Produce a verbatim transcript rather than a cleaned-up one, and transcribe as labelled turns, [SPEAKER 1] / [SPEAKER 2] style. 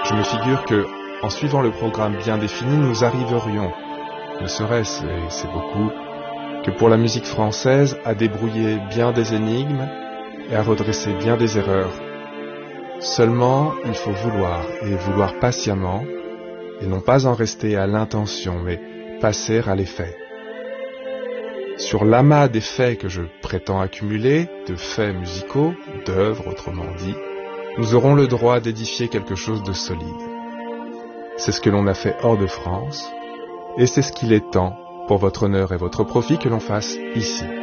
[SPEAKER 1] Je me figure que, en suivant le programme bien défini, nous arriverions, ne serait-ce, et c'est beaucoup, que pour la musique française, à débrouiller bien des énigmes et à redresser bien des erreurs. Seulement, il faut vouloir, et vouloir patiemment, et non pas en rester à l'intention, mais passer à l'effet. Sur l'amas des faits que je prétends accumuler, de faits musicaux, d'œuvres autrement dit, nous aurons le droit d'édifier quelque chose de solide. C'est ce que l'on a fait hors de France, et c'est ce qu'il est temps, pour votre honneur et votre profit, que l'on fasse ici.